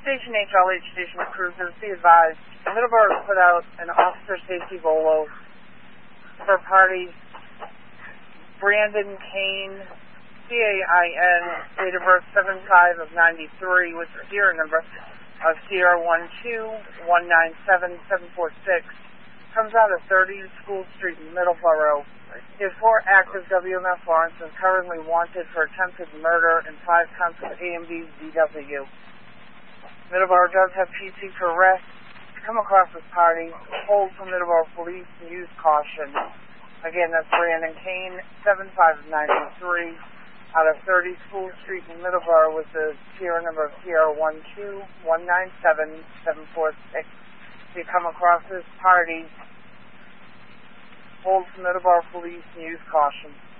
Station HLH Station Cruisers, be advised, Middleborough put out an officer safety bolo for parties Brandon Kane, C-A-I-N, date of birth 7/5 of 93, with the Sierra number of Sierra 121974746, comes out of 30 School Street in Middleborough. He has 4 active WMF warrants and is currently wanted for attempted murder and 5 counts of AMD DW. Middleborough does have PC for arrest. To come across this party, hold from Middleborough Police and use caution. Again, that's Brandon Kane, 7/5/93, out of 30 School Street in Middleborough with the Sierra number of Sierra 121974746. If you come across this party, hold from Middleborough Police and use caution.